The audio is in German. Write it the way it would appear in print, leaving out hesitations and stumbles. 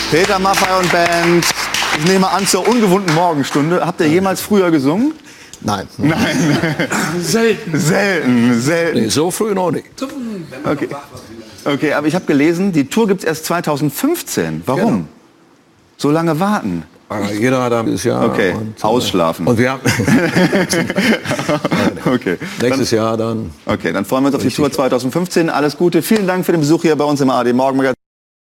Peter Maffay und Band. Ich nehme an, zur ungewohnten Morgenstunde. Habt ihr jemals früher gesungen? Nein. Nein. Selten. Nee, so früh noch nicht. Okay, aber ich habe gelesen, die Tour gibt es erst 2015. Warum? Genau. So lange warten? Jeder hat ein Jahr. Okay, ausschlafen. Und wir haben Okay. nächstes Jahr dann. Okay, dann freuen wir uns auf die Tour 2015. Alles Gute. Vielen Dank für den Besuch hier bei uns im ARD Morgenmagazin.